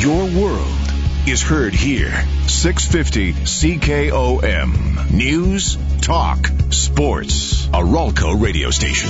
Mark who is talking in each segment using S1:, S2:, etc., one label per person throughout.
S1: Your world is heard here. 650 CKOM. News, talk, sports. A Ralco radio station.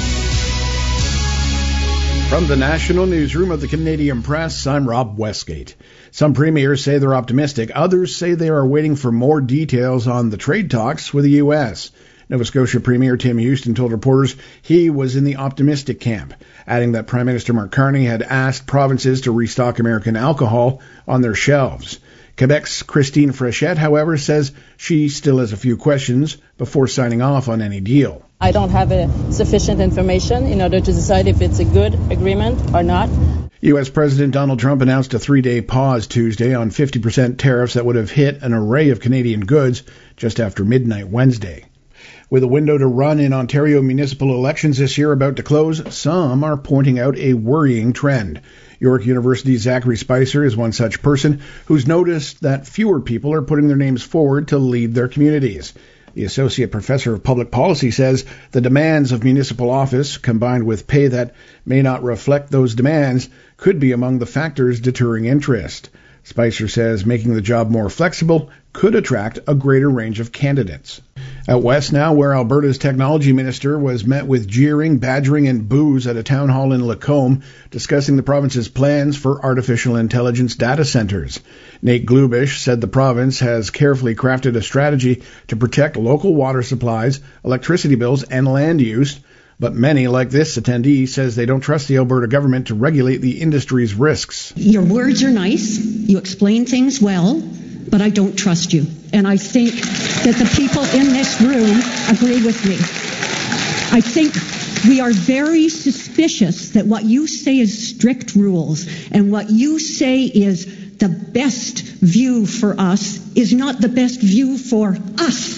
S2: From the National Newsroom of the Canadian Press, I'm Rob Westgate. Some premiers say they're optimistic. Others say they are waiting for more details on the trade talks with the U.S. Nova Scotia Premier Tim Houston told reporters he was in the optimistic camp, adding that Prime Minister Mark Carney had asked provinces to restock American alcohol on their shelves. Quebec's Christine Frechette, however, says she still has a few questions before signing off on any deal.
S3: I don't have sufficient information in order to decide if it's a good agreement or not.
S2: U.S. President Donald Trump announced a 3-day pause Tuesday on 50% tariffs that would have hit an array of Canadian goods just after midnight Wednesday. With a window to run in Ontario municipal elections this year about to close, some are pointing out a worrying trend. York University's Zachary Spicer is one such person who's noticed that fewer people are putting their names forward to lead their communities. The Associate Professor of Public Policy says the demands of municipal office, combined with pay that may not reflect those demands, could be among the factors deterring interest. Spicer says making the job more flexible could attract a greater range of candidates. Out west now, where Alberta's technology minister was met with jeering, badgering, and boos at a town hall in Lacombe, discussing the province's plans for artificial intelligence data centers. Nate Glubish said the province has carefully crafted a strategy to protect local water supplies, electricity bills, and land use. But many, like this attendee, says they don't trust the Alberta government to regulate the industry's risks.
S4: Your words are nice. You explain things well, but I don't trust you. And I think that the people in this room agree with me. I think we are very suspicious that what you say is strict rules and what you say is the best view for us is not the best view for us,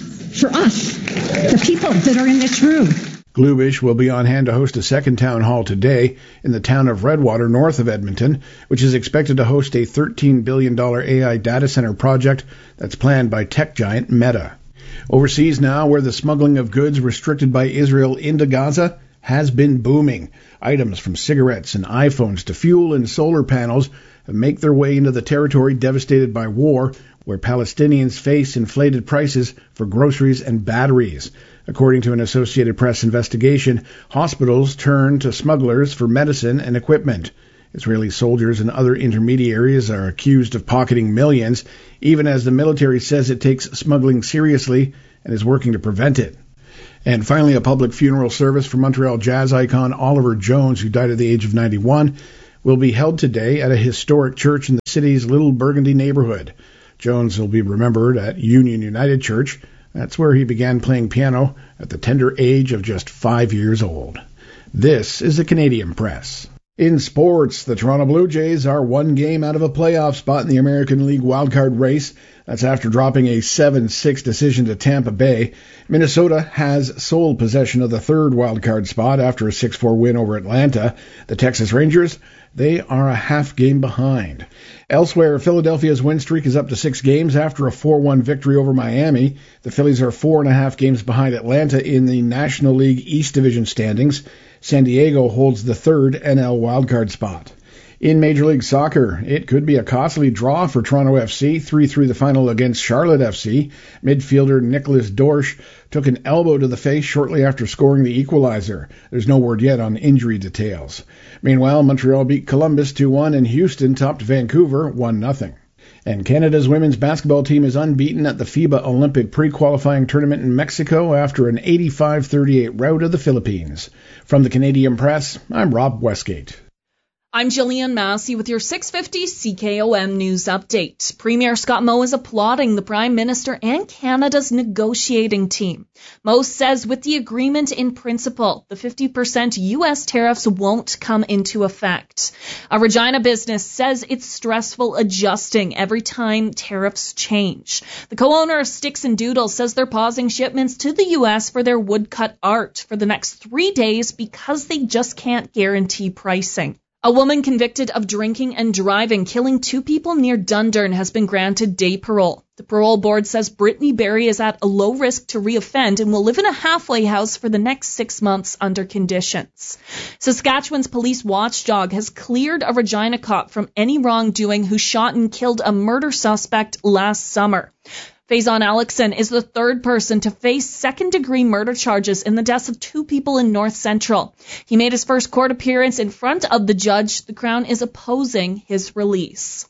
S4: the people that are in this room.
S2: Glubish will be on hand to host a second town hall today in the town of Redwater, north of Edmonton, which is expected to host a $13 billion AI data center project that's planned by tech giant Meta. Overseas now, where the smuggling of goods restricted by Israel into Gaza has been booming. Items from cigarettes and iPhones to fuel and solar panels make their way into the territory devastated by war, where Palestinians face inflated prices for groceries and batteries. According to an Associated Press investigation, hospitals turn to smugglers for medicine and equipment. Israeli soldiers and other intermediaries are accused of pocketing millions, even as the military says it takes smuggling seriously and is working to prevent it. And finally, a public funeral service for Montreal jazz icon Oliver Jones, who died at the age of 91, will be held today at a historic church in the city's Little Burgundy neighborhood. Jones will be remembered at Union United Church. That's where he began playing piano at the tender age of just 5 years old. This is the Canadian Press. In sports, the Toronto Blue Jays are one game out of a playoff spot in the American League wildcard race. That's after dropping a 7-6 decision to Tampa Bay. Minnesota has sole possession of the third wildcard spot after a 6-4 win over Atlanta. The Texas Rangers, they are a half game behind. Elsewhere, Philadelphia's win streak is up to 6 games after a 4-1 victory over Miami. The Phillies are 4.5 games behind Atlanta in the National League East Division standings. San Diego holds the third NL wildcard spot. In Major League Soccer, it could be a costly draw for Toronto FC, 3-3 the final against Charlotte FC. Midfielder Nicholas Dorsch took an elbow to the face shortly after scoring the equalizer. There's no word yet on injury details. Meanwhile, Montreal beat Columbus 2-1 and Houston topped Vancouver 1-0. And Canada's women's basketball team is unbeaten at the FIBA Olympic pre-qualifying tournament in Mexico after an 85-38 rout of the Philippines. From the Canadian Press, I'm Rob Westgate.
S5: I'm Jillian Massey with your 650 CKOM News Update. Premier Scott Moe is applauding the Prime Minister and Canada's negotiating team. Moe says with the agreement in principle, the 50% U.S. tariffs won't come into effect. A Regina business says it's stressful adjusting every time tariffs change. The co-owner of Sticks and Doodles says they're pausing shipments to the U.S. for their woodcut art for the next 3 days because they just can't guarantee pricing. A woman convicted of drinking and driving, killing 2 people near Dundurn, has been granted day parole. The parole board says Brittany Berry is at a low risk to reoffend and will live in a halfway house for the next 6 months under conditions. Saskatchewan's police watchdog has cleared a Regina cop from any wrongdoing who shot and killed a murder suspect last summer. Faison Alexson is the 3rd person to face second-degree murder charges in the deaths of 2 people in North Central. He made his first court appearance in front of the judge. The Crown is opposing his release.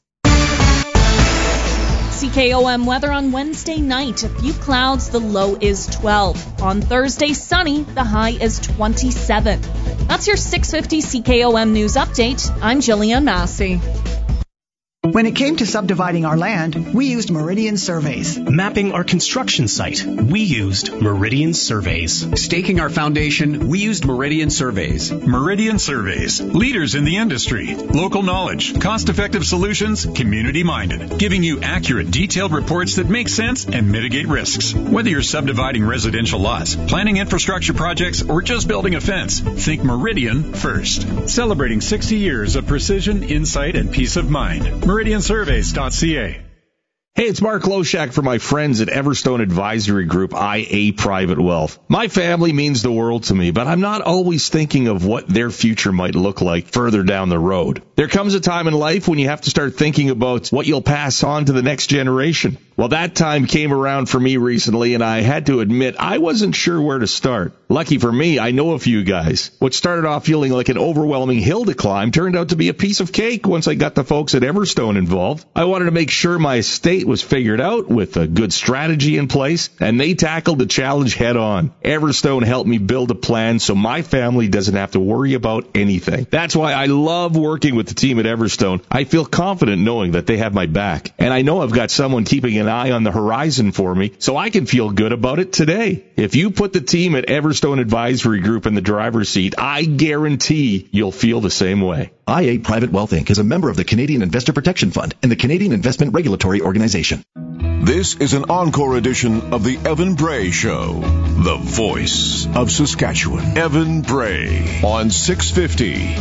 S5: CKOM weather on Wednesday night. A few clouds, the low is 12. On Thursday, sunny, the high is 27. That's your 650 CKOM news update. I'm Jillian Massey.
S6: When it came to subdividing our land, we used Meridian Surveys.
S7: Mapping our construction site, we used Meridian Surveys.
S8: Staking our foundation, we used Meridian Surveys.
S9: Meridian Surveys, leaders in the industry. Local knowledge, cost-effective solutions, community-minded, giving you accurate, detailed reports that make sense and mitigate risks. Whether you're subdividing residential lots, planning infrastructure projects, or just building a fence, think Meridian first. Celebrating 60 years of precision, insight, and peace of mind. MeridianSurveys.ca.
S10: Hey, it's Mark Loshak for my friends at Everstone Advisory Group, IA Private Wealth. My family means the world to me, but I'm not always thinking of what their future might look like further down the road. There comes a time in life when you have to start thinking about what you'll pass on to the next generation. Well, that time came around for me recently, and I had to admit I wasn't sure where to start. Lucky for me, I know a few guys. What started off feeling like an overwhelming hill to climb turned out to be a piece of cake once I got the folks at Everstone involved. I wanted to make sure my estate was figured out with a good strategy in place, and they tackled the challenge head on. Everstone helped me build a plan so my family doesn't have to worry about anything. That's why I love working with the team at Everstone. I feel confident knowing that they have my back, and I know I've got someone keeping an eye on the horizon for me, so I can feel good about it today. If you put the team at Everstone Advisory Group in the driver's seat, I guarantee you'll feel the same way.
S11: IA Private Wealth Inc. is a member of the Canadian Investor Protection Fund and the Canadian Investment Regulatory Organization.
S1: This is an encore edition of the Evan Bray Show, the voice of Saskatchewan. Evan Bray on 650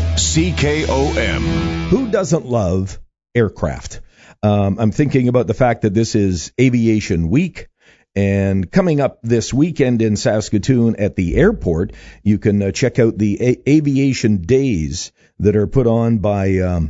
S1: CKOM.
S12: Who doesn't love aircraft? I'm thinking about the fact that this is Aviation Week. And coming up this weekend in Saskatoon at the airport, you can check out the aviation days that are put on by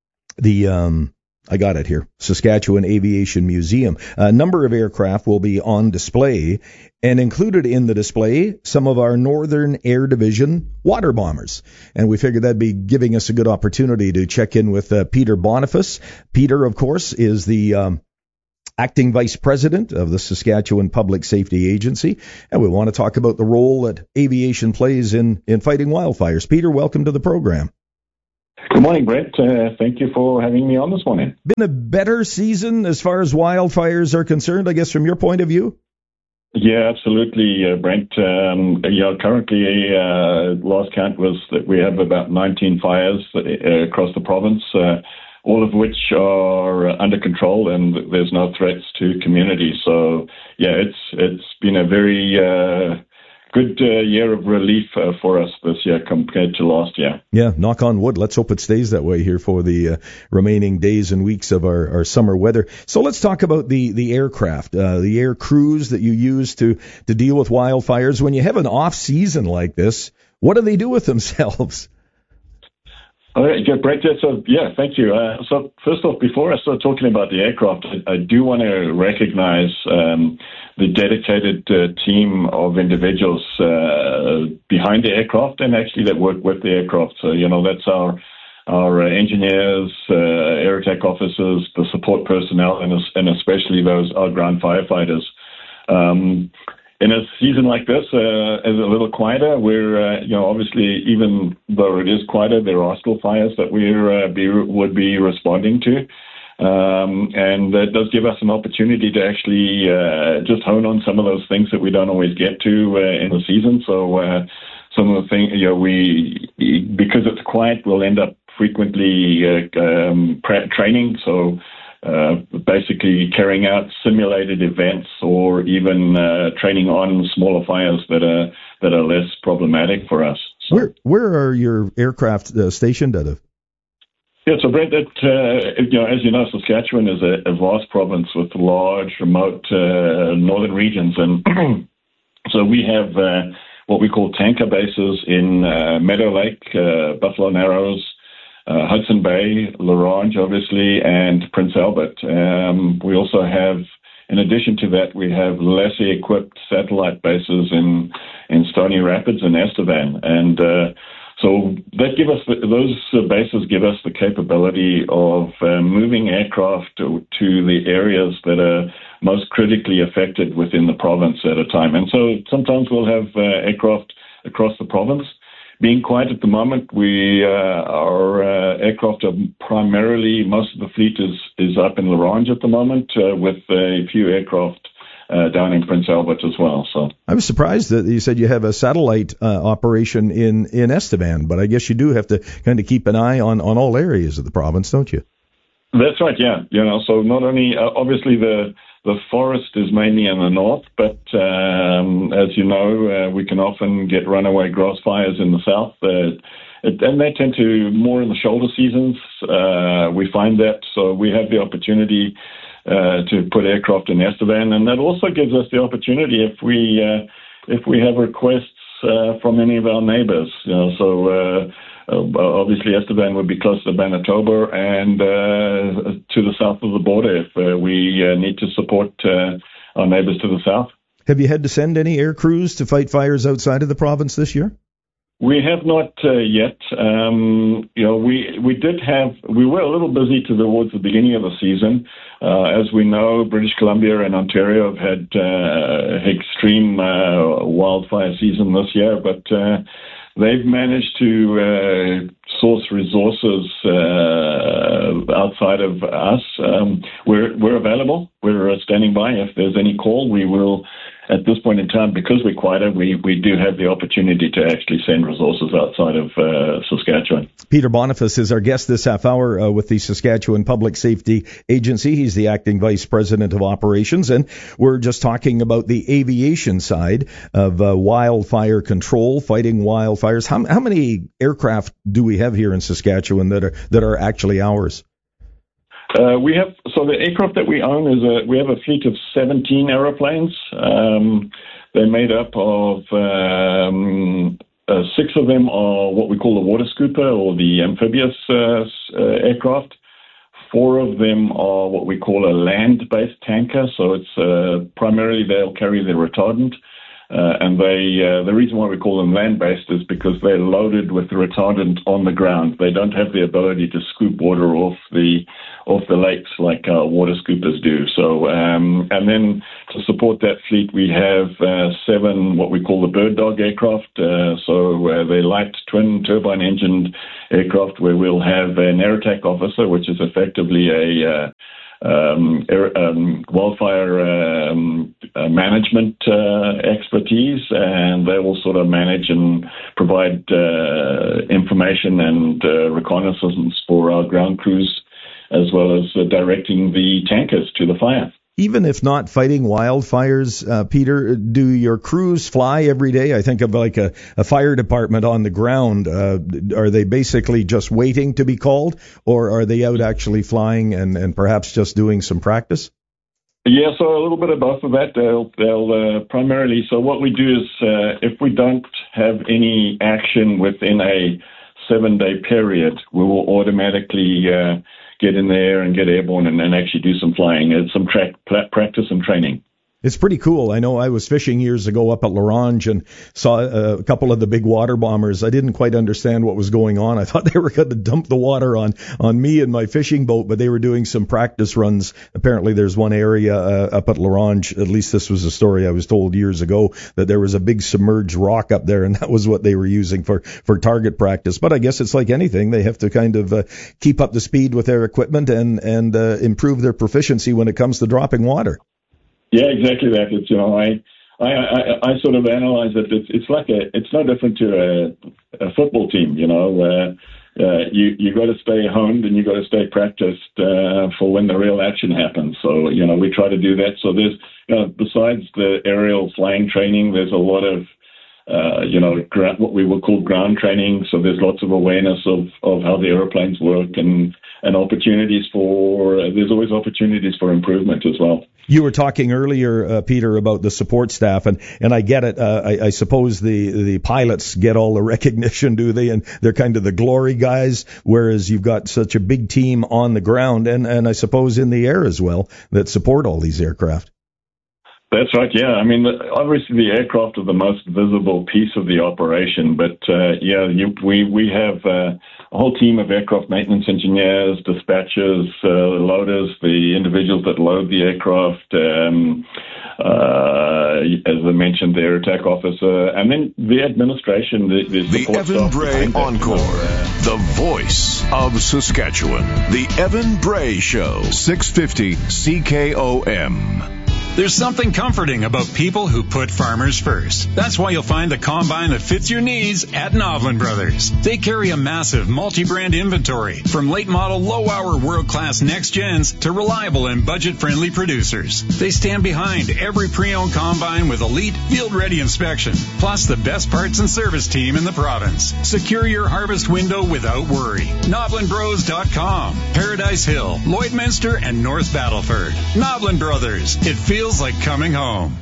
S12: I got it here, Saskatchewan Aviation Museum. A number of aircraft will be on display, and included in the display, some of our Northern Air Division water bombers. And we figured that'd be giving us a good opportunity to check in with Peter Boniface. Peter, of course, is the acting vice president of the Saskatchewan Public Safety Agency, and we want to talk about the role that aviation plays in fighting wildfires. Peter, welcome to the program.
S13: Good morning, Brett. Thank you for having me on this morning.
S12: Been a better season as far as wildfires are concerned, I guess, from your point of view?
S13: Yeah, absolutely, Brent. Currently, last count was that we have about 19 fires across the province, all of which are under control, and there's no threats to communities. So, yeah, it's been a very good year of relief for us this year compared to last year.
S12: Yeah, knock on wood. Let's hope it stays that way here for the remaining days and weeks of our summer weather. So let's talk about the aircraft, the air crews that you use to deal with wildfires. When you have an off season like this, what do they do with themselves?
S13: All right, Brett, thank you. So first off, before I start talking about the aircraft, I do want to recognize the dedicated team of individuals behind the aircraft and actually that work with the aircraft. So, that's our engineers, air attack officers, the support personnel, and especially our ground firefighters. In a season like this, as a little quieter, we're, obviously, even though it is quieter, there are still fires that we would be responding to. And that does give us an opportunity to actually just hone on some of those things that we don't always get to in the season. So some of the things, because it's quiet, we'll end up frequently training. So basically carrying out simulated events or even training on smaller fires that are less problematic for us.
S12: So, where are your aircraft stationed out of?
S13: Yeah, so Brent, as you know, Saskatchewan is a vast province with large, remote northern regions, and so we have what we call tanker bases in Meadow Lake, Buffalo Narrows, Hudson Bay, La Ronge, obviously, and Prince Albert. We also have, in addition to that, we have lesser equipped satellite bases in Stony Rapids and Estevan, and so those bases give us the capability of moving aircraft to the areas that are most critically affected within the province at a time. And so sometimes we'll have aircraft across the province. Being quiet at the moment, our aircraft are primarily, most of the fleet is up in La Ronge at the moment, with a few aircraft down in Prince Albert as well. So
S12: I was surprised that you said you have a satellite operation in Estevan, but I guess you do have to kind of keep an eye on all areas of the province, don't you?
S13: That's right, yeah. So not only, obviously the forest is mainly in the north, but as you know, we can often get runaway grass fires in the south. And they tend to more in the shoulder seasons. We find that, so we have the opportunity to put aircraft in Estevan, and that also gives us the opportunity if we have requests from any of our neighbours. So obviously Estevan would be close to Manitoba and to the south of the border if we need to support our neighbours to the south.
S12: Have you had to send any air crews to fight fires outside of the province this year?
S13: We have not yet. We were a little busy towards the beginning of the season. As we know, British Columbia and Ontario have had extreme wildfire season this year, but they've managed to source resources outside of us. We're available. We're standing by. If there's any call, we will. At this point in time, because we're quieter, we do have the opportunity to actually send resources outside of Saskatchewan.
S12: Peter Boniface is our guest this half hour with the Saskatchewan Public Safety Agency. He's the acting vice president of operations, and we're just talking about the aviation side of wildfire control, fighting wildfires. How many aircraft do we have here in Saskatchewan that are actually ours?
S13: The aircraft that we own we have a fleet of 17 aeroplanes. They're made up of 6 of them are what we call the water scooper or the amphibious aircraft. 4 of them are what we call a land-based tanker. So it's primarily they'll carry the retardant. And the reason why we call them land-based is because they're loaded with the retardant on the ground. They don't have the ability to scoop water off the lakes like water scoopers do. So, and then to support that fleet, we have 7 what we call the Bird Dog aircraft. They're light twin turbine engined aircraft where we'll have an air attack officer, which is effectively a wildfire management expertise, and they will sort of manage and provide information and reconnaissance for our ground crews, as well as directing the tankers to the fire.
S12: Even if not fighting wildfires, Peter, do your crews fly every day? I think of like a fire department on the ground. Are they basically just waiting to be called, or are they out actually flying and perhaps just doing some practice?
S13: Yeah, so a little bit of both of that. They'll primarily, so what we do is if we don't have any action within a 7-day period, we will automatically get in there and get airborne and actually do some flying and some practice and training.
S12: It's pretty cool. I know I was fishing years ago up at La Ronge and saw a couple of the big water bombers. I didn't quite understand what was going on. I thought they were going to dump the water on me and my fishing boat, but they were doing some practice runs. Apparently there's one area up at La Ronge, at least this was a story I was told years ago, that there was a big submerged rock up there, and that was what they were using for target practice. But I guess it's like anything. They have to kind of keep up the speed with their equipment and improve their proficiency when it comes to dropping water.
S13: Yeah, exactly that. It's, I sort of analyze it. It's no different to a football team, where you got to stay honed and you got to stay practiced for when the real action happens. So, we try to do that. So there's, besides the aerial flying training, there's a lot of what we would call ground training. So there's lots of awareness of how the airplanes work and there's always opportunities for improvement as well.
S12: You were talking earlier, Peter, about the support staff, and I get it. I suppose the pilots get all the recognition, do they? And they're kind of the glory guys, whereas you've got such a big team on the ground and I suppose in the air as well that support all these aircraft.
S13: That's right, yeah. I mean, obviously the aircraft are the most visible piece of the operation, but we have a whole team of aircraft maintenance engineers, dispatchers, loaders, the individuals that load the aircraft, as I mentioned, the air attack officer, and then the administration, the
S1: Evan Bray Encore, the voice of Saskatchewan. The Evan Bray Show, 650 CKOM.
S9: There's something comforting about people who put farmers first. That's why you'll find the combine that fits your needs at Novlin Brothers. They carry a massive multi-brand inventory, from late-model, low-hour, world-class next-gens to reliable and budget-friendly producers. They stand behind every pre-owned combine with elite, field-ready inspection, plus the best parts and service team in the province. Secure your harvest window without worry. NovlinBros.com, Paradise Hill, Lloydminster, and North Battleford. Novlin Brothers. It feels like coming home.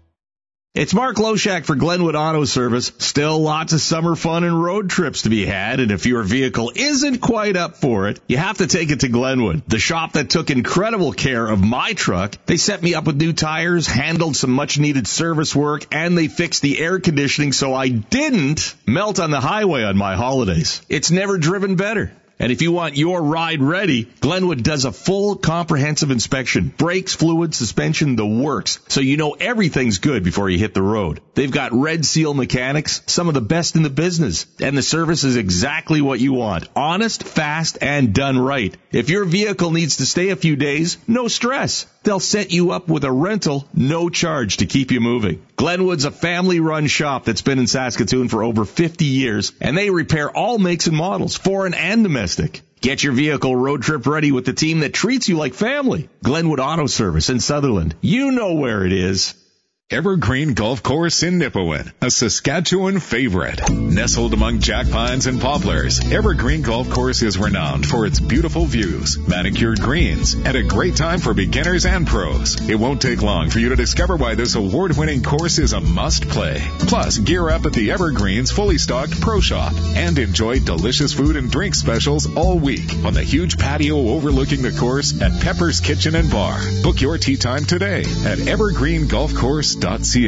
S10: It's Mark Loshak for Glenwood Auto Service. Still lots of summer fun and road trips to be had, and if your vehicle isn't quite up for it, you have to take it to Glenwood, the shop that took incredible care of my truck. They set me up with new tires, handled some much-needed service work, and they fixed the air conditioning so I didn't melt on the highway on my holidays. It's never driven better. And if you want your ride ready, Glenwood does a full comprehensive inspection. Brakes, fluid, suspension, the works. So you know everything's good before you hit the road. They've got Red Seal mechanics, some of the best in the business. And the service is exactly what you want. Honest, fast, and done right. If your vehicle needs to stay a few days, no stress. They'll set you up with a rental, no charge to keep you moving. Glenwood's a family-run shop that's been in Saskatoon for over 50 years, and they repair all makes and models, foreign and domestic. Get your vehicle road trip ready with the team that treats you like family. Glenwood Auto Service in Sutherland. You know where it is.
S14: Evergreen Golf Course in Nipawin, a Saskatchewan favorite. Nestled among jack pines and poplars, Evergreen Golf Course is renowned for its beautiful views, manicured greens, and a great time for beginners and pros. It won't take long for you to discover why this award-winning course is a must-play. Plus, gear up at the Evergreen's fully stocked Pro Shop and enjoy delicious food and drink specials all week on the huge patio overlooking the course at Pepper's Kitchen and Bar. Book your tee time today at evergreengolfcourse.ca.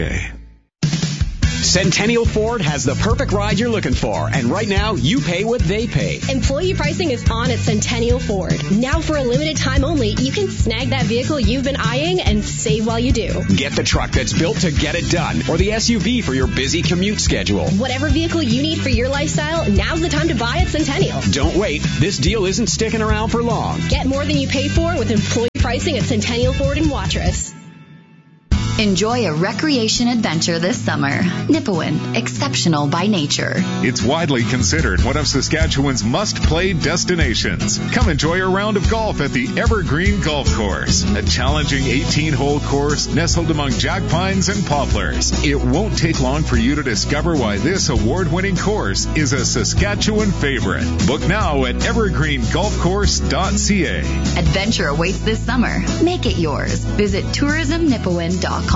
S8: Centennial Ford has the perfect ride you're looking for, and right now, you pay what they pay.
S15: Employee pricing is on at Centennial Ford. Now for a limited time only, you can snag that vehicle you've been eyeing and save while you do.
S8: Get the truck that's built to get it done, or the SUV for your busy commute schedule.
S15: Whatever vehicle you need for your lifestyle, now's the time to buy at Centennial.
S8: Don't wait. This deal isn't sticking around for long.
S15: Get more than you pay for with employee pricing at Centennial Ford in Watrous.
S16: Enjoy a recreation adventure this summer. Nipawin, exceptional by nature.
S14: It's widely considered one of Saskatchewan's must-play destinations. Come enjoy a round of golf at the Evergreen Golf Course, a challenging 18-hole course nestled among jack pines and poplars. It won't take long for you to discover why this award-winning course is a Saskatchewan favorite. Book now at evergreengolfcourse.ca.
S16: Adventure awaits this summer. Make it yours. Visit tourismnipawin.com.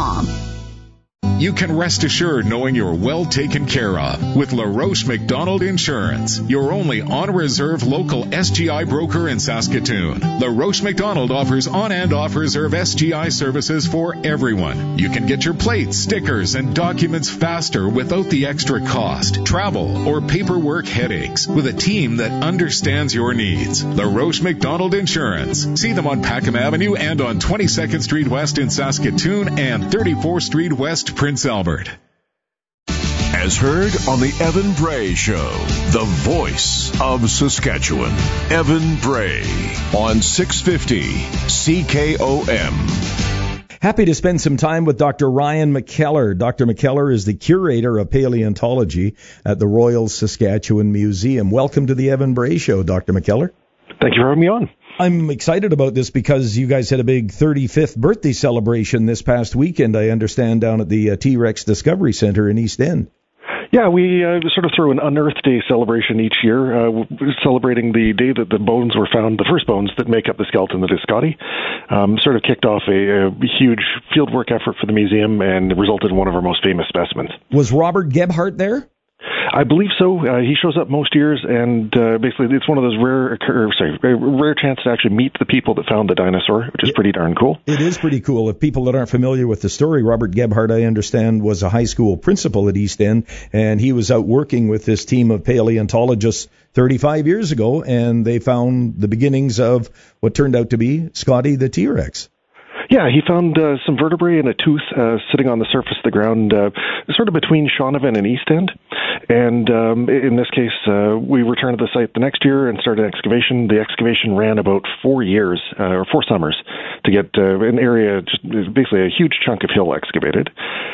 S14: You can rest assured knowing you're well taken care of with LaRoche McDonald Insurance, your only on-reserve local SGI broker in Saskatoon. LaRoche McDonald offers on- and off-reserve SGI services for everyone. You can get your plates, stickers, and documents faster without the extra cost, travel, or paperwork headaches with a team that understands your needs. LaRoche McDonald Insurance. See them on Packham Avenue and on 22nd Street West in Saskatoon and 34th Street West, Prince Albert.
S1: As heard on the Evan Bray Show, the voice of Saskatchewan. Evan Bray on 650 CKOM.
S12: Happy to spend some time with Dr. Ryan McKellar. Dr. McKellar is the curator of paleontology at the Royal Saskatchewan Museum. Welcome to the Evan Bray Show, Dr. McKellar.
S17: Thank you for having me on.
S12: I'm excited about this because you guys had a big 35th birthday celebration this past weekend, I understand, down at the T-Rex Discovery Center in East End.
S17: Yeah, we sort of throw an Unearth Day celebration each year, celebrating the day that the bones were found, the first bones that make up the skeleton that is Scotty. Sort of kicked off a huge fieldwork effort for the museum and resulted in one of our most famous specimens.
S12: Was Robert Gebhardt there?
S17: I believe so. He shows up most years, and basically it's one of those rare chances to actually meet the people that found the dinosaur, which is pretty darn cool.
S12: It is pretty cool. If people that aren't familiar with the story, Robert Gebhardt, I understand, was a high school principal at East End, and he was out working with this team of paleontologists 35 years ago, and they found the beginnings of what turned out to be Scotty the T-Rex.
S17: Yeah, he found some vertebrae and a tooth sitting on the surface of the ground, sort of between Shaunavon and East End. And in this case, we returned to the site the next year and started excavation. The excavation ran about 4 years, or 4 summers, to get an area, just basically a huge chunk of hill excavated,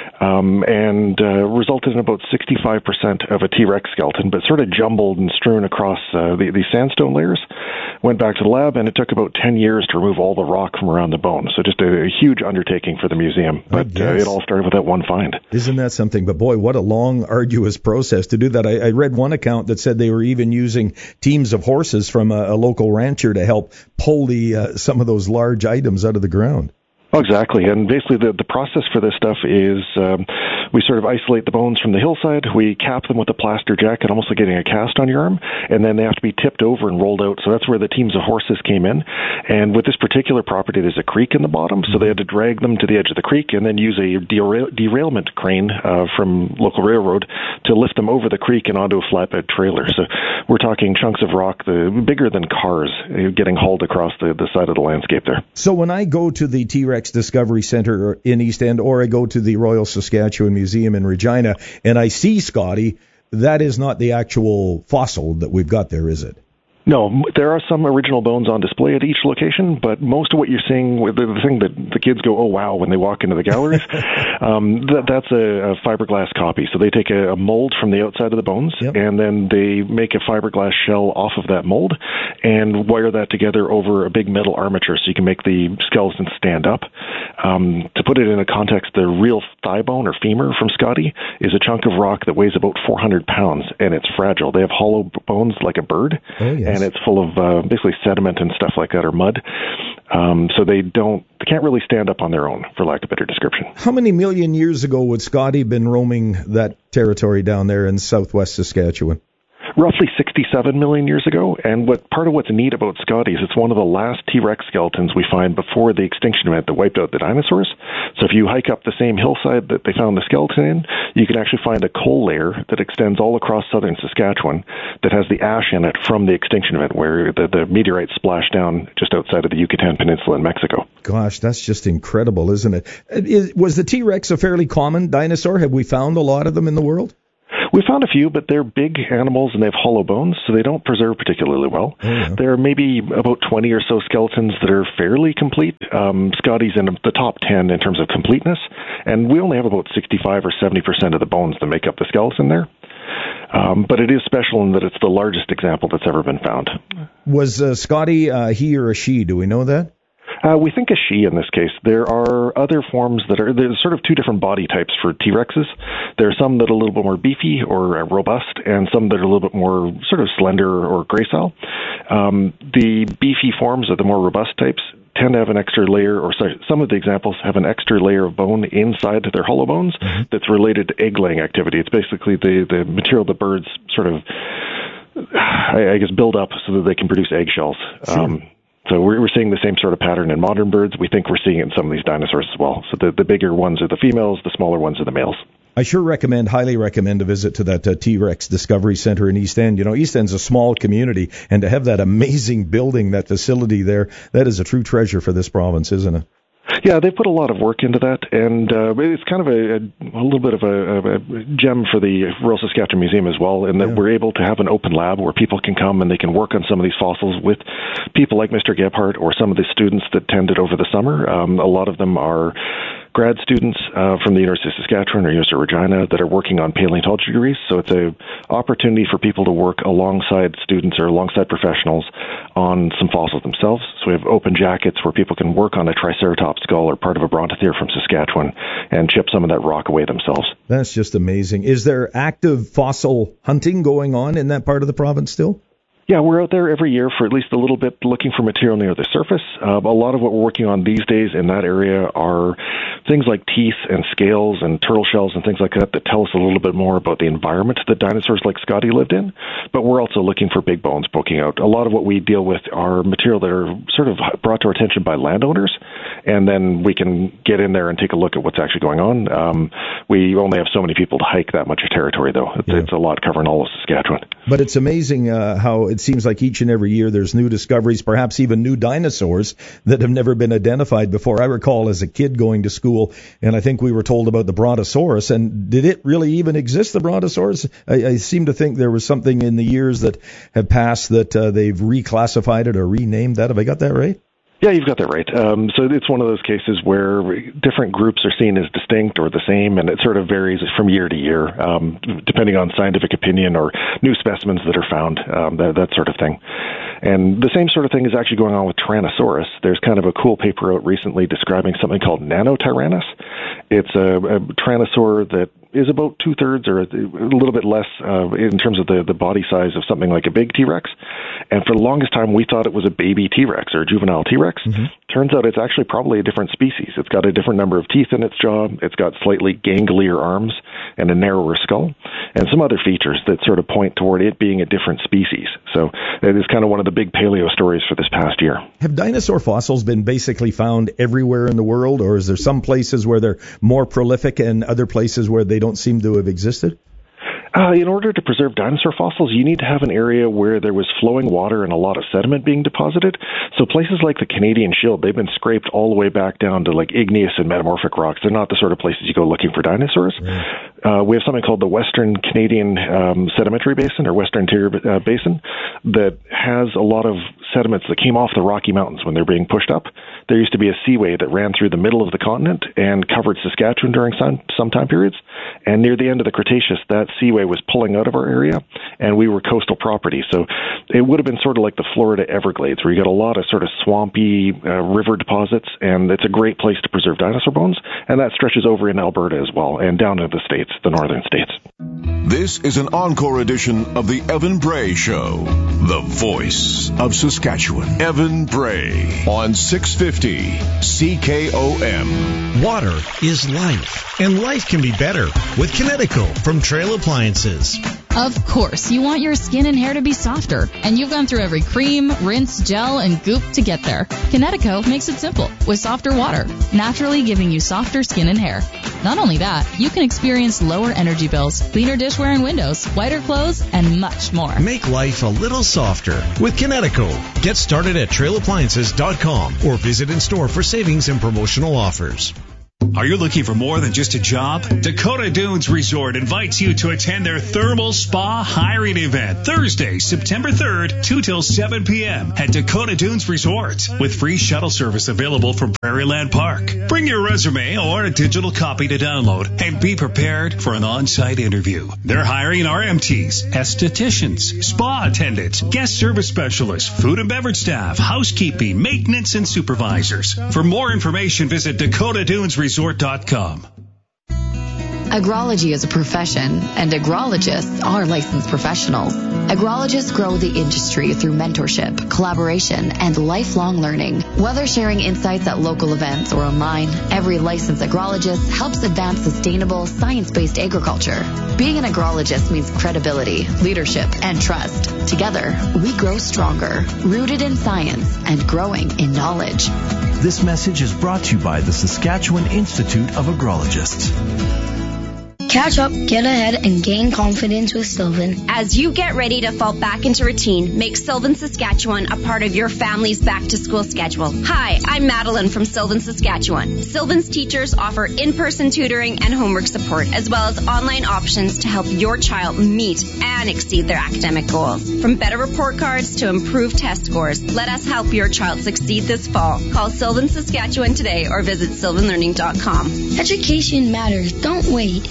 S17: and resulted in about 65% of a T-Rex skeleton, but sort of jumbled and strewn across these sandstone layers. Went back to the lab, and it took about 10 years to remove all the rock from around the bone. So just a huge undertaking for the museum, but it all started with that one find.
S12: Isn't that something? But boy, what a long, arduous process to do that. I read one account that said they were even using teams of horses from a local rancher to help pull some of those large items out of the ground.
S17: Oh, exactly. And basically the process for this stuff is we sort of isolate the bones from the hillside. We cap them with a plaster jacket, almost like getting a cast on your arm, and then they have to be tipped over and rolled out. So that's where the teams of horses came in. And with this particular property, there's a creek in the bottom, so they had to drag them to the edge of the creek and then use a derailment crane from local railroad to lift them over the creek and onto a flatbed trailer. So we're talking chunks of rock bigger than cars getting hauled across the side of the landscape there.
S12: So when I go to the T-Rex Discovery Center in East End, or I go to the Royal Saskatchewan Museum in Regina, and I see Scotty, that is not the actual fossil that we've got there, is it?
S17: No, there are some original bones on display at each location, but most of what you're seeing, the thing that the kids go, oh, wow, when they walk into the galleries, that's a fiberglass copy. So they take a mold from the outside of the bones, and then they make a fiberglass shell off of that mold and wire that together over a big metal armature so you can make the skeleton stand up. To put it in a context, the real thigh bone or femur from Scotty is a chunk of rock that weighs about 400 pounds, and it's fragile. They have hollow bones like a bird. Oh, yes. And it's full of basically sediment and stuff like that, or mud. So they can't really stand up on their own, for lack of a better description.
S12: How many million years ago would Scotty been roaming that territory down there in southwest Saskatchewan?
S17: Roughly 67 million years ago, and part of what's neat about Scotty is it's one of the last T-Rex skeletons we find before the extinction event that wiped out the dinosaurs. So if you hike up the same hillside that they found the skeleton in, you can actually find a coal layer that extends all across southern Saskatchewan that has the ash in it from the extinction event where the meteorite splashed down just outside of the Yucatan Peninsula in Mexico.
S12: Gosh, that's just incredible, isn't it? Was the T-Rex a fairly common dinosaur? Have we found a lot of them in the world?
S17: We found a few, but they're big animals and they have hollow bones, so they don't preserve particularly well. Oh, yeah. There are maybe about 20 or so skeletons that are fairly complete. Scotty's in the top 10 in terms of completeness, and we only have about 65 or 70% of the bones that make up the skeleton there. But it is special in that it's the largest example that's ever been found.
S12: Was Scotty he or a she? Do we know that?
S17: We think a she in this case. There are other forms there's sort of two different body types for T-Rexes. There are some that are a little bit more beefy or robust, and some that are a little bit more sort of slender or gracile. The beefy forms, or the more robust types, tend to have an extra layer, some of the examples have an extra layer of bone inside their hollow bones that's related to egg-laying activity. It's basically the material the birds sort of, I guess, build up so that they can produce eggshells. Sure. So we're seeing the same sort of pattern in modern birds. We think we're seeing it in some of these dinosaurs as well. So the bigger ones are the females, the smaller ones are the males.
S12: I sure highly recommend a visit to that T-Rex Discovery Center in East End. You know, East End's a small community, and to have that amazing building, that facility there, that is a true treasure for this province, isn't it?
S17: Yeah, they put a lot of work into that, and it's kind of a little bit of a gem for the Royal Saskatchewan Museum as well, in that we're able to have an open lab where people can come and they can work on some of these fossils with people like Mr. Gebhardt or some of the students that attended over the summer. A lot of them are grad students from the University of Saskatchewan or University of Regina that are working on paleontology degrees. So it's an opportunity for people to work alongside students or alongside professionals on some fossils themselves. So we have open jackets where people can work on a Triceratops skull or part of a Brontothera from Saskatchewan and chip some of that rock away themselves.
S12: That's just amazing. Is there active fossil hunting going on in that part of the province still?
S17: Yeah, we're out there every year for at least a little bit looking for material near the surface. A lot of what we're working on these days in that area are things like teeth and scales and turtle shells and things like that that tell us a little bit more about the environment that dinosaurs like Scotty lived in. But we're also looking for big bones poking out. A lot of what we deal with are material that are sort of brought to our attention by landowners, and then we can get in there and take a look at what's actually going on. We only have so many people to hike that much territory, though. It's a lot covering all of Saskatchewan.
S12: But it's amazing how it seems like each and every year there's new discoveries, perhaps even new dinosaurs that have never been identified before. I recall as a kid going to school, and I think we were told about the Brontosaurus. And did it really even exist, the Brontosaurus? I seem to think there was something in the years that have passed that they've reclassified it or renamed that. Have I got that right?
S17: Yeah, you've got that right. So it's one of those cases where different groups are seen as distinct or the same, and it sort of varies from year to year, depending on scientific opinion or new specimens that are found, that sort of thing. And the same sort of thing is actually going on with Tyrannosaurus. There's kind of a cool paper out recently describing something called Nanotyrannus. It's a Tyrannosaur that is about 2/3 or a little bit less in terms of the body size of something like a big T-Rex. And for the longest time, we thought it was a baby T-Rex or a juvenile T-Rex. Mm-hmm. Turns out it's actually probably a different species. It's got a different number of teeth in its jaw. It's got slightly ganglier arms and a narrower skull, and some other features that sort of point toward it being a different species. So it is kind of one of the big paleo stories for this past year.
S12: Have dinosaur fossils been basically found everywhere in the world, or is there some places where they're more prolific and other places where they don't seem to have existed?
S17: In order to preserve dinosaur fossils, you need to have an area where there was flowing water and a lot of sediment being deposited. So places like the Canadian Shield, they've been scraped all the way back down to like igneous and metamorphic rocks. They're not the sort of places you go looking for dinosaurs. We have something called the Western Canadian Sedimentary Basin, or Western Interior Basin, that has a lot of sediments that came off the Rocky Mountains when they're being pushed up. There used to be a seaway that ran through the middle of the continent and covered Saskatchewan during some time periods. And near the end of the Cretaceous, that seaway was pulling out of our area, and we were coastal property. So it would have been sort of like the Florida Everglades, where you get a lot of sort of swampy river deposits, and it's a great place to preserve dinosaur bones. And that stretches over in Alberta as well, and down into the states, the northern states.
S1: This is an encore edition of the Evan Bray Show, the voice of Saskatchewan. Evan Bray on 650 CKOM.
S18: Water is life, and life can be better with Kinetico from Trail Appliances.
S19: Of course, you want your skin and hair to be softer, and you've gone through every cream, rinse, gel, and goop to get there. Kinetico makes it simple with softer water, naturally giving you softer skin and hair. Not only that, you can experience lower energy bills, cleaner dishware and windows, whiter clothes, and much more.
S18: Make life a little softer with Kinetico. Get started at trailappliances.com or visit in store for savings and promotional offers.
S20: Are you looking for more than just a job? Dakota Dunes Resort invites you to attend their thermal spa hiring event Thursday, September 3rd, 2 till 7 p.m. at Dakota Dunes Resort with free shuttle service available from Prairieland Park. Bring your resume or a digital copy to download and be prepared for an on-site interview. They're hiring RMTs, estheticians, spa attendants, guest service specialists, food and beverage staff, housekeeping, maintenance, and supervisors. For more information, visit DakotaDunesResort.com.
S16: Agrology is a profession, and agrologists are licensed professionals. Agrologists grow the industry through mentorship, collaboration, and lifelong learning. Whether sharing insights at local events or online, every licensed agrologist helps advance sustainable, science-based agriculture. Being an agrologist means credibility, leadership, and trust. Together, we grow stronger, rooted in science and growing in knowledge.
S21: This message is brought to you by the Saskatchewan Institute of Agrologists. Catch up, get ahead, and gain confidence with Sylvan.
S15: As you get ready to fall back into routine, make Sylvan Saskatchewan a part of your family's back-to-school schedule. Hi, I'm Madeline from Sylvan Saskatchewan. Sylvan's teachers offer in-person tutoring and homework support, as well as online options to help your child meet and exceed their academic goals. From better report cards to improved test scores, let us help your child succeed this fall. Call Sylvan Saskatchewan today or visit sylvanlearning.com.
S21: Education matters. Don't wait.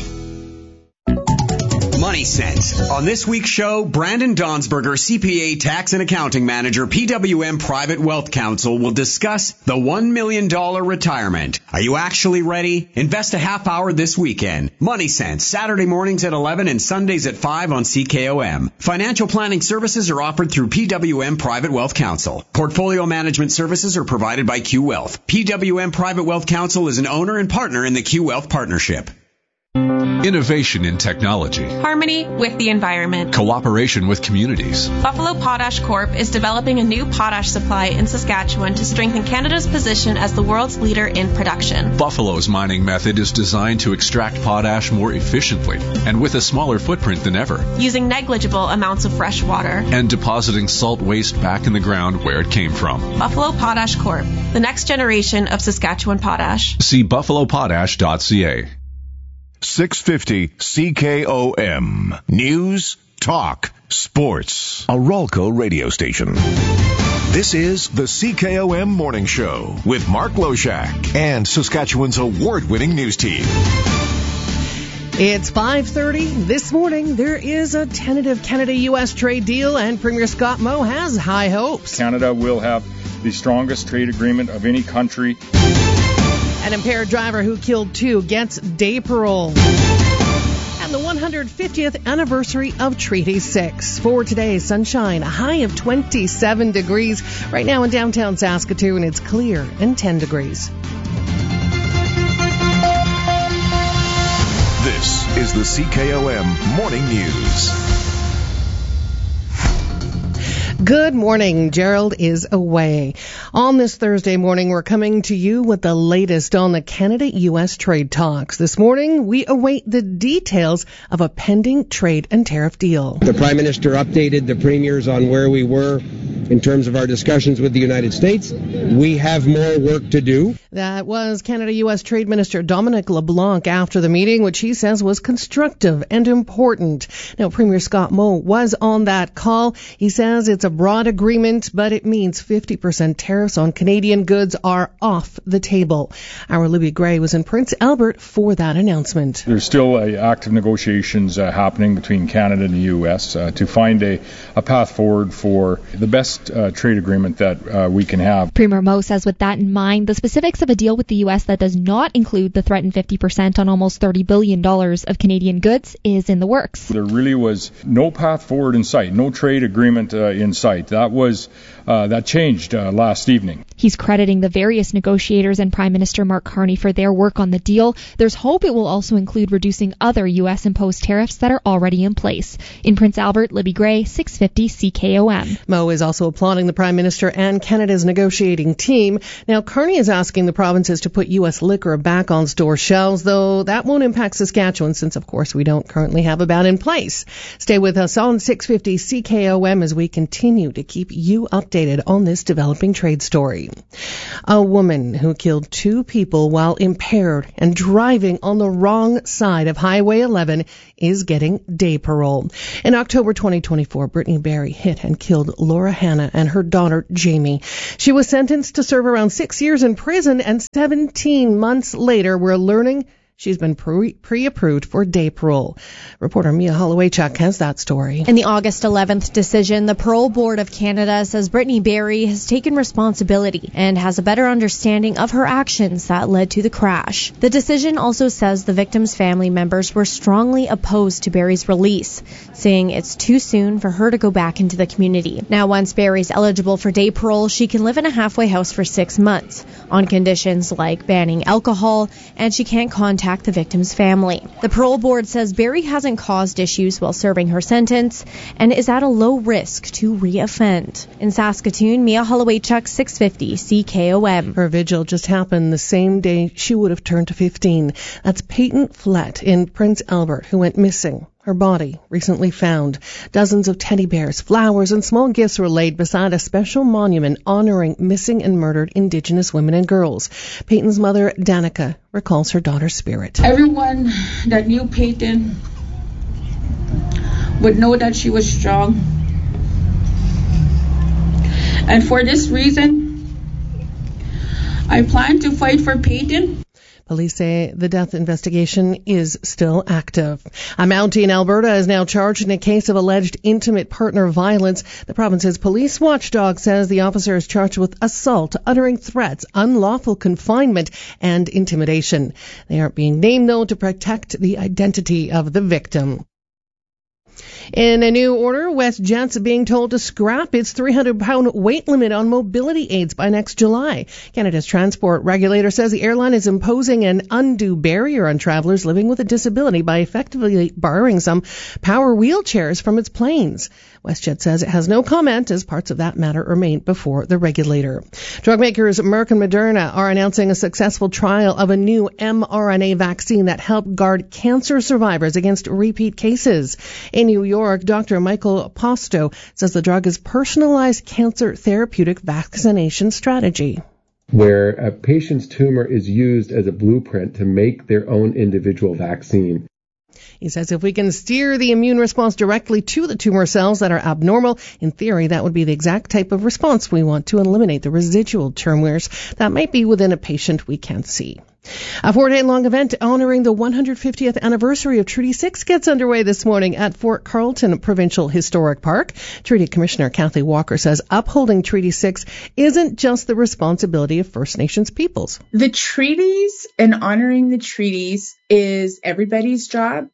S8: Money Sense. On this week's show, Brandon Donsberger, CPA Tax and Accounting Manager, PWM Private Wealth Counsel, will discuss the $1 million retirement. Are you actually ready? Invest a half hour this weekend. Money Sense, Saturday mornings at 11 and Sundays at 5 on CKOM. Financial planning services are offered through PWM Private Wealth Counsel. Portfolio management services are provided by Q Wealth. PWM Private Wealth Counsel is an owner and partner in the Q Wealth Partnership.
S22: Innovation in technology.
S23: Harmony with the environment.
S22: Cooperation with communities.
S23: Buffalo Potash Corp. is developing a new potash supply in Saskatchewan to strengthen Canada's position as the world's leader in production.
S22: Buffalo's mining method is designed to extract potash more efficiently and with a smaller footprint than ever.
S23: Using negligible amounts of fresh water.
S22: And depositing salt waste back in the ground where it came from.
S23: Buffalo Potash Corp. The next generation of Saskatchewan potash.
S22: See buffalopotash.ca.
S1: 650 CKOM. News, talk, sports. A Ralco radio station. This is the CKOM Morning Show with Mark Loshak and Saskatchewan's award-winning news team.
S24: It's 5:30 this morning. There is a tentative Canada-U.S. trade deal, and Premier Scott Moe has high hopes.
S25: Canada will have the strongest trade agreement of any country.
S24: An impaired driver who killed two gets day parole. And the 150th anniversary of Treaty 6. For today, sunshine, a high of 27 degrees. Right now in downtown Saskatoon, it's clear and 10 degrees.
S1: This is the CKOM Morning News.
S24: Good morning. Gerald is away. On this Thursday morning, we're coming to you with the latest on the Canada-U.S. trade talks. This morning, we await the details of a pending trade and tariff deal.
S26: The Prime Minister updated the premiers on where we were in terms of our discussions with the United States. We have more work to do.
S24: That was Canada-U.S. Trade Minister Dominic LeBlanc after the meeting, which he says was constructive and important. Now, Premier Scott Moe was on that call. He says it's a broad agreement, but it means 50% tariffs on Canadian goods are off the table. Our Libby Gray was in Prince Albert for that announcement.
S25: There's still active negotiations happening between Canada and the U.S. To find a path forward for the best trade agreement that we can have.
S27: Premier Moe says with that in mind, the specifics of a deal with the U.S. that does not include the threatened 50% on almost $30 billion of Canadian goods is in the works.
S25: There really was no path forward in sight, no trade agreement in sight. That changed last evening.
S27: He's crediting the various negotiators and Prime Minister Mark Carney for their work on the deal. There's hope it will also include reducing other U.S. imposed tariffs that are already in place. In Prince Albert, Libby Gray, 650 CKOM.
S24: Moe is also applauding the Prime Minister and Canada's negotiating team. Now, Carney is asking the provinces to put U.S. liquor back on store shelves, though that won't impact Saskatchewan since, of course, we don't currently have a ban in place. Stay with us on 650 CKOM as we continue to keep you updated on this developing trade story. A woman who killed two people while impaired and driving on the wrong side of Highway 11 is getting day parole. In October 2024, Brittany Barry hit and killed Laura Hanna and her daughter Jamie. She was sentenced to serve around 6 years in prison, and 17 months later, we're learning she's been pre-approved for day parole. Reporter Mia Holloway-Chuck has that story.
S28: In the August 11th decision, the Parole Board of Canada says Brittany Barry has taken responsibility and has a better understanding of her actions that led to the crash. The decision also says the victim's family members were strongly opposed to Barry's release, saying it's too soon for her to go back into the community. Now, once Barry's eligible for day parole, she can live in a halfway house for 6 months on conditions like banning alcohol, and she can't contact contact the victim's family. The parole board says Berry hasn't caused issues while serving her sentence and is at a low risk to re-offend. In Saskatoon, Mia Holloway-Chuck, 650 CKOM.
S24: Her vigil just happened the same day she would have turned 15. That's Peyton Flett in Prince Albert, who went missing. Her body recently found. Dozens of teddy bears, flowers, and small gifts were laid beside a special monument honoring missing and murdered Indigenous women and girls. Peyton's mother, Danica, recalls her daughter's spirit.
S2: Everyone that knew Peyton would know that she was strong. And for this reason, I plan to fight for Peyton.
S24: Police say the death investigation is still active. A Mountie in Alberta is now charged in a case of alleged intimate partner violence. The province's police watchdog says the officer is charged with assault, uttering threats, unlawful confinement, and intimidation. They aren't being named, though, to protect the identity of the victim. In a new order, WestJet's being told to scrap its 300-pound weight limit on mobility aids by next July. Canada's transport regulator says the airline is imposing an undue barrier on travelers living with a disability by effectively borrowing some power wheelchairs from its planes. WestJet says it has no comment as parts of that matter remain before the regulator. Drug makers Merck and Moderna are announcing a successful trial of a new mRNA vaccine that helped guard cancer survivors against repeat cases. In New York, Dr. Michael Posto says the drug is personalized cancer therapeutic vaccination strategy,
S3: where a patient's tumor is used as a blueprint to make their own individual vaccine.
S24: He says if we can steer the immune response directly to the tumor cells that are abnormal, in theory, that would be the exact type of response we want to eliminate the residual tumors that might be within a patient we can't see. A 4-day-long event honoring the 150th anniversary of Treaty 6 gets underway this morning at Fort Carlton Provincial Historic Park. Treaty Commissioner Kathy Walker says upholding Treaty 6 isn't just the responsibility of First Nations peoples.
S4: The treaties and honoring the treaties is everybody's job.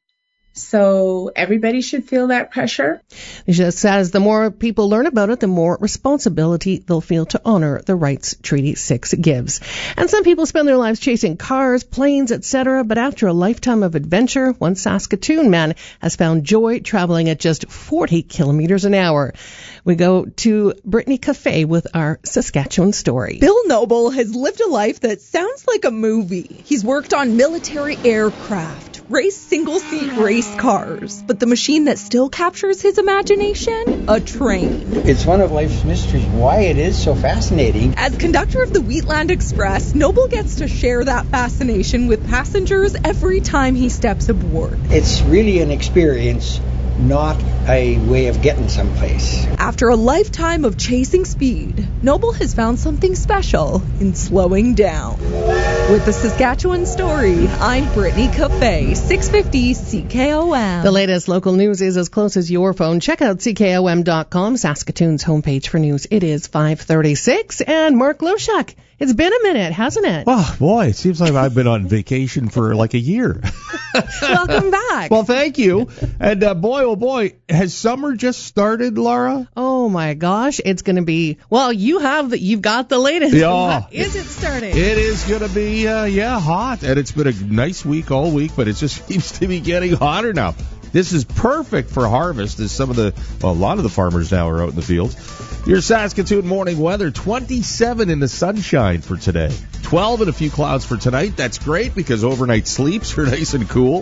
S4: So everybody should feel that pressure.
S24: She just says the more people learn about it, the more responsibility they'll feel to honor the rights Treaty 6 gives. And some people spend their lives chasing cars, planes, etc. But after a lifetime of adventure, one Saskatoon man has found joy traveling at just 40 kilometers an hour. We go to Brittany Cafe with our Saskatchewan story.
S5: Bill Noble has lived a life that sounds like a movie. He's worked on military aircraft, raced single-seat race cars, but the machine that still captures his imagination? A train.
S6: It's one of life's mysteries, why it is so fascinating.
S5: As conductor of the Wheatland Express, Noble gets to share that fascination with passengers every time he steps aboard.
S6: It's really an experience, not a way of getting someplace.
S5: After a lifetime of chasing speed, Noble has found something special in slowing down. With the Saskatchewan Story, I'm Brittany Cafe, 650 CKOM.
S24: The latest local news is as close as your phone. Check out CKOM.com, Saskatoon's homepage for news. It is 5:36, and Mark Loshak. It's been a minute, hasn't it?
S10: Oh, boy, it seems like I've been on vacation for like a year.
S24: Welcome back.
S10: Well, thank you. And boy, oh boy, has summer just started, Laura?
S24: Oh my gosh, it's going to be, well, you've got the latest.
S10: Yeah.
S24: What is it starting?
S10: It is going to be, hot. And it's been a nice week all week, but it just seems to be getting hotter now. This is perfect for harvest as a lot of the farmers now are out in the fields. Your Saskatoon morning weather, 27 in the sunshine for today. 12 and a few clouds for tonight. That's great because overnight sleeps are nice and cool.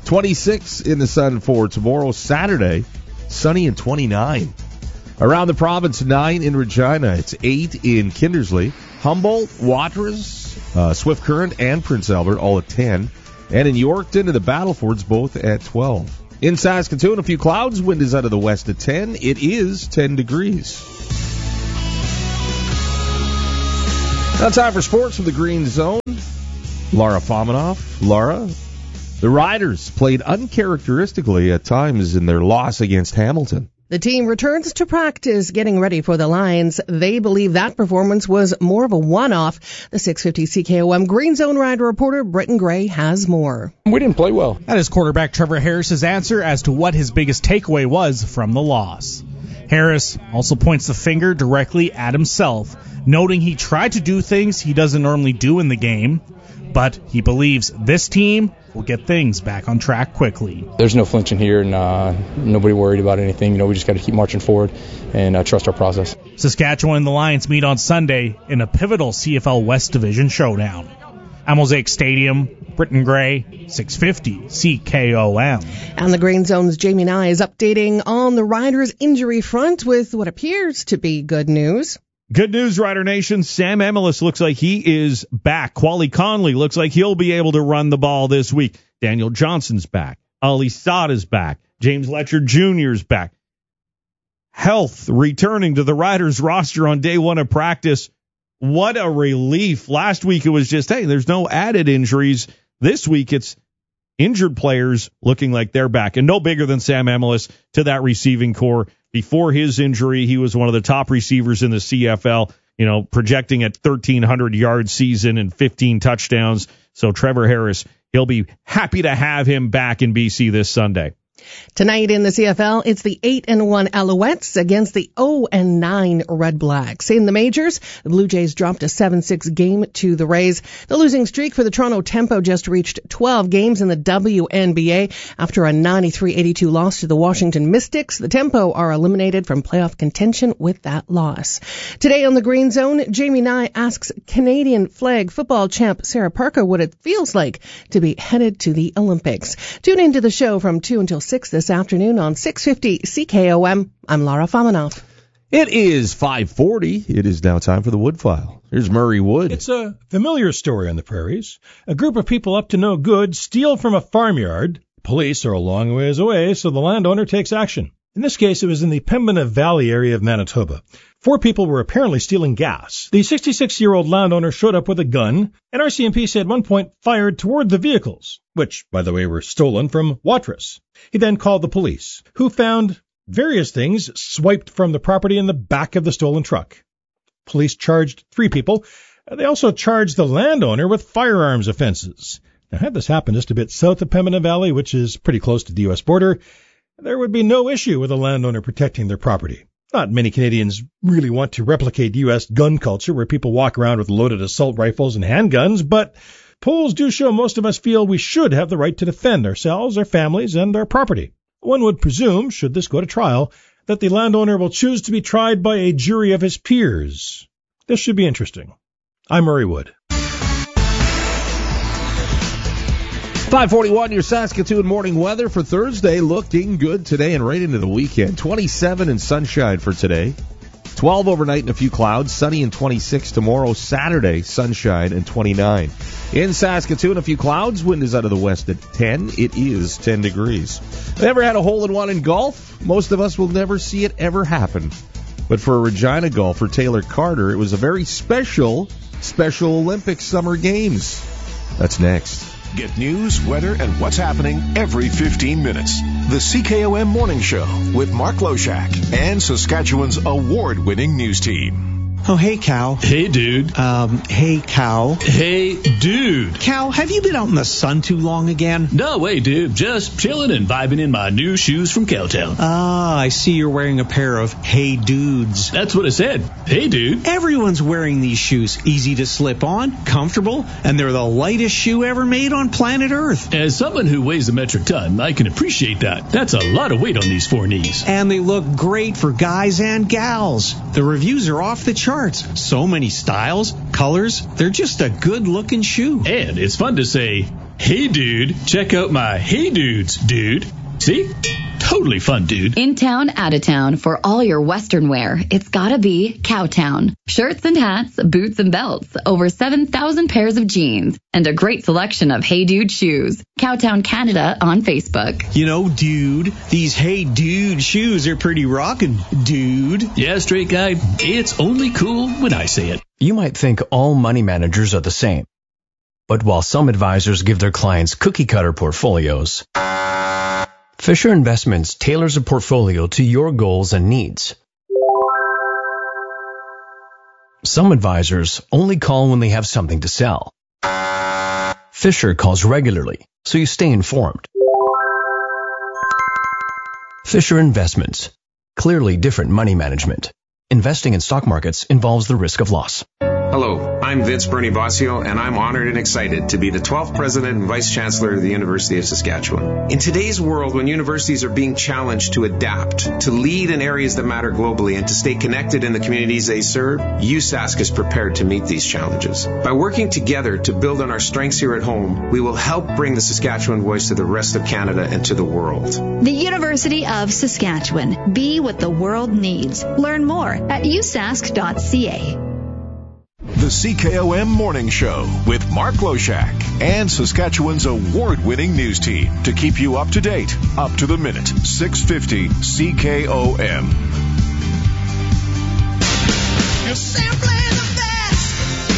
S10: 26 in the sun for tomorrow, Saturday. Sunny and 29. Around the province, 9 in Regina. It's 8 in Kindersley. Humboldt, Watrous, Swift Current, and Prince Albert, all at 10. And in Yorkton and the Battlefords, both at 12. In Saskatoon, a few clouds. Wind is out of the west at 10. It is 10 degrees. Now time for sports from the Green Zone. Lara Fominoff. Lara, the Riders played uncharacteristically at times in their loss against Hamilton.
S24: The team returns to practice, getting ready for the Lions. They believe that performance was more of a one-off. The 650 CKOM Green Zone Rider reporter Britton Gray has more.
S7: We didn't play well. That is quarterback Trevor Harris's answer as to what his biggest takeaway was from the loss. Harris also points the finger directly at himself, noting he tried to do things he doesn't normally do in the game. But he believes this team will get things back on track quickly.
S9: There's no flinching here, and nobody worried about anything. We just got to keep marching forward and trust our process.
S7: Saskatchewan and the Lions meet on Sunday in a pivotal CFL West Division showdown. At Mosaic Stadium, Britton Gray, 650 CKOM.
S24: And the Green Zone's Jamie Nye is updating on the Riders' injury front with what appears to be good news.
S10: Good news, Rider Nation. Sam Emilus looks like he is back. Quali Conley looks like he'll be able to run the ball this week. Daniel Johnson's back. Ali Sada's back. James Letcher Jr.'s back. Health returning to the Riders roster on day one of practice. What a relief. Last week it was just, hey, there's no added injuries. This week it's injured players looking like they're back. And no bigger than Sam Emilus to that receiving core. Before his injury, he was one of the top receivers in the CFL, projecting at 1,300-yard season and 15 touchdowns. So Trevor Harris, he'll be happy to have him back in BC this Sunday.
S24: Tonight in the CFL, it's the 8-1 Alouettes against the 0-9 Red Blacks. In the majors, the Blue Jays dropped a 7-6 game to the Rays. The losing streak for the Toronto Tempo just reached 12 games in the WNBA after a 93-82 loss to the Washington Mystics. The Tempo are eliminated from playoff contention with that loss. Today on the Green Zone, Jamie Nye asks Canadian flag football champ Sarah Parker what it feels like to be headed to the Olympics. Tune into the show from 2 until 6 this afternoon on 650 CKOM. I'm Laura Famanoff.
S10: It is 5:40. It is now time for the Wood File. Here's Murray Wood.
S11: It's a familiar story on the prairies. A group of people up to no good steal from a farmyard. Police are a long ways away, so the landowner takes action. In this case, it was in the Pembina Valley area of Manitoba. 4 people were apparently stealing gas. The 66-year-old landowner showed up with a gun, and RCMP said at one point fired toward the vehicles, which, by the way, were stolen from Watrous. He then called the police, who found various things swiped from the property in the back of the stolen truck. Police charged 3 people. They also charged the landowner with firearms offenses. Now, had this happened just a bit south of Pembina Valley, which is pretty close to the U.S. border, there would be no issue with a landowner protecting their property. Not many Canadians really want to replicate U.S. gun culture where people walk around with loaded assault rifles and handguns, but polls do show most of us feel we should have the right to defend ourselves, our families, and our property. One would presume, should this go to trial, that the landowner will choose to be tried by a jury of his peers. This should be interesting. I'm Murray Wood.
S10: 5:41, your Saskatoon morning weather for Thursday looking good today and right into the weekend. 27 and sunshine for today. 12 overnight and a few clouds. Sunny and 26 tomorrow. Saturday, sunshine and 29. In Saskatoon, a few clouds. Wind is out of the west at 10. It is 10 degrees. Never had a hole-in-one in golf? Most of us will never see it ever happen. But for a Regina golfer, Taylor Carter, it was a very special Olympic Summer Games. That's next.
S1: Get news, weather, and what's happening every 15 minutes. The CKOM Morning Show with Mark Loshak and Saskatchewan's award-winning news team.
S12: Oh, hey, Cal.
S13: Hey, dude.
S12: Hey, Cal.
S13: Hey, dude.
S12: Cal, have you been out in the sun too long again?
S13: No way, dude. Just chilling and vibing in my new shoes from Cowtown.
S12: Ah, I see you're wearing a pair of Hey Dudes.
S13: That's what I said. Hey, dude.
S12: Everyone's wearing these shoes. Easy to slip on, comfortable, and they're the lightest shoe ever made on planet Earth.
S13: As someone who weighs a metric ton, I can appreciate that. That's a lot of weight on these 4 knees.
S12: And they look great for guys and gals. The reviews are off the charts. So many styles, colors. They're just a good-looking shoe.
S13: And it's fun to say, hey, dude, check out my Hey Dudes, dude. See? Totally fun, dude.
S16: In town, out of town, for all your Western wear, it's gotta be Cowtown. Shirts and hats, boots and belts, over 7,000 pairs of jeans, and a great selection of Hey Dude shoes. Cowtown Canada on Facebook.
S12: You know, dude, these Hey Dude shoes are pretty rockin', dude.
S13: Yeah, straight guy, it's only cool when I say it.
S14: You might think all money managers are the same. But while some advisors give their clients cookie-cutter portfolios, Fisher Investments tailors a portfolio to your goals and needs. Some advisors only call when they have something to sell. Fisher calls regularly, so you stay informed. Fisher Investments. Clearly different money management. Investing in stock markets involves the risk of loss.
S8: Hello, I'm Vince Bernie Bossio, and I'm honored and excited to be the 12th President and Vice Chancellor of the University of Saskatchewan. In today's world, when universities are being challenged to adapt, to lead in areas that matter globally, and to stay connected in the communities they serve, USask is prepared to meet these challenges. By working together to build on our strengths here at home, we will help bring the Saskatchewan voice to the rest of Canada and to the world.
S15: The University of Saskatchewan. Be what the world needs. Learn more at usask.ca.
S1: The CKOM Morning Show with Mark Loshak and Saskatchewan's award-winning news team to keep you up to date, up to the minute. 650 CKOM.
S17: You're simply the best.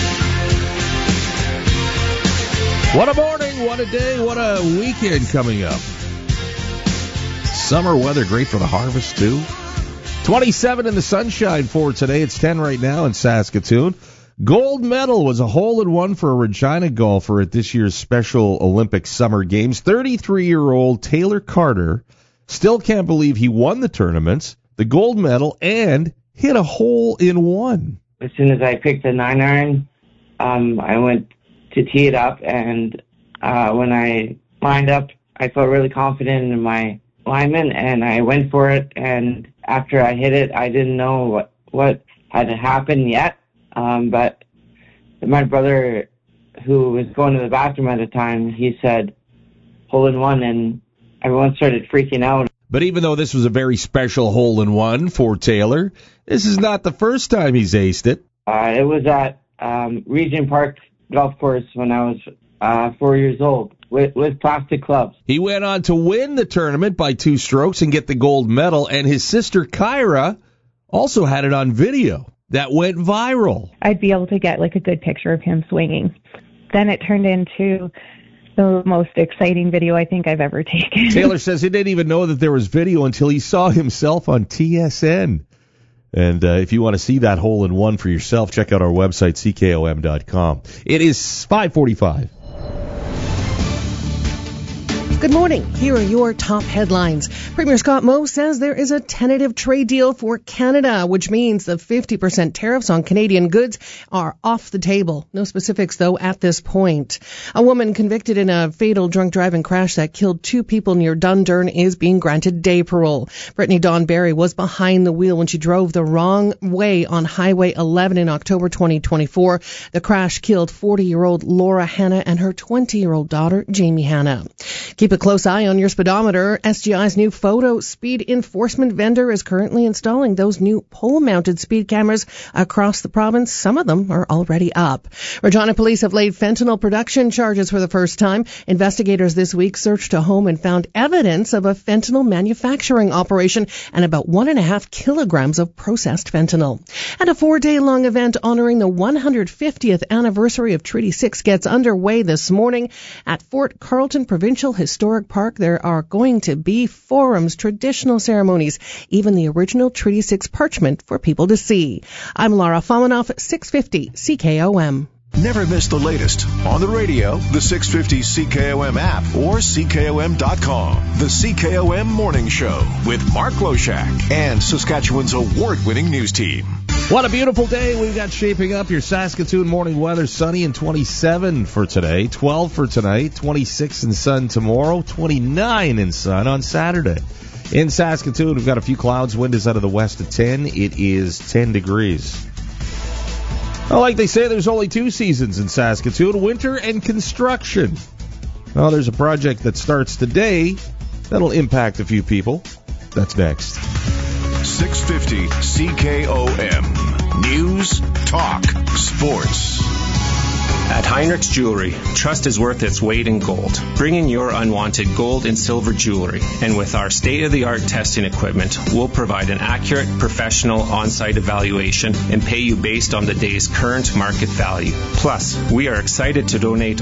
S18: What a morning, what a day, what a weekend coming up. Summer weather, great for the harvest, too. 27 in the sunshine for today. It's 10 right now in Saskatoon. Gold medal was a hole-in-one for a Regina golfer at this year's Special Olympic Summer Games. 33-year-old Taylor Carter still can't believe he won the tournaments, the gold medal, and hit a hole-in-one.
S19: As soon as I picked the 9-iron, I went to tee it up, and when I lined up, I felt really confident in my alignment, and I went for it, and after I hit it, I didn't know what had happened yet. But my brother, who was going to the bathroom at the time, he said, hole-in-one, and everyone started freaking out.
S18: But even though this was a very special hole-in-one for Taylor, this is not the first time he's aced it.
S19: It was at Regent Park Golf Course when I was 4 years old with plastic clubs.
S18: He went on to win the tournament by 2 strokes and get the gold medal, and his sister Kyra also had it on video. That went viral.
S20: I'd be able to get like a good picture of him swinging. Then it turned into the most exciting video I think I've ever taken.
S18: Taylor says he didn't even know that there was video until he saw himself on TSN. And if you want to see that hole-in-one for yourself, check out our website, ckom.com. It is 5:45.
S24: Good morning. Here are your top headlines. Premier Scott Moe says there is a tentative trade deal for Canada, which means the 50% tariffs on Canadian goods are off the table. No specifics, though, at this point. A woman convicted in a fatal drunk driving crash that killed 2 people near Dundurn is being granted day parole. Brittany Dawn Barry was behind the wheel when she drove the wrong way on Highway 11 in October 2024. The crash killed 40-year-old Laura Hanna and her 20-year-old daughter, Jamie Hanna. Keep a close eye on your speedometer. SGI's new photo speed enforcement vendor is currently installing those new pole-mounted speed cameras across the province. Some of them are already up. Regina police have laid fentanyl production charges for the first time. Investigators this week searched a home and found evidence of a fentanyl manufacturing operation and about 1.5 kilograms of processed fentanyl. And a 4-day-long event honoring the 150th anniversary of Treaty 6 gets underway this morning at Fort Carlton Provincial Historic Park. There are going to be forums, traditional ceremonies, even the original Treaty 6 parchment for people to see. I'm Laura Famanoff, 650 CKOM.
S1: Never miss the latest on the radio, the 650 CKOM app, or CKOM.com. The CKOM Morning Show with Mark Loshak and Saskatchewan's award-winning news team.
S18: What a beautiful day we've got shaping up. Your Saskatoon morning weather, sunny and 27 for today, 12 for tonight, 26 in sun tomorrow, 29 in sun on Saturday. In Saskatoon, we've got a few clouds, wind is out of the west at 10. It is 10 degrees. Well, like they say, there's only 2 seasons in Saskatoon, winter and construction. Well, there's a project that starts today that'll impact a few people. That's next.
S1: 650 CKOM. News, talk, sports.
S21: At Heinrich's Jewelry, trust is worth its weight in gold. Bring in your unwanted gold and silver jewelry, and with our state-of-the-art testing equipment, we'll provide an accurate, professional on-site evaluation and pay you based on the day's current market value. Plus, we are excited to donate